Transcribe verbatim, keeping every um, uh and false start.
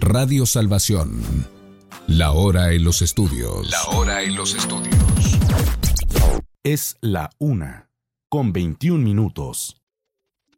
Radio Salvación. La hora en los estudios. La hora en los estudios. Es la una, con veintiún minutos.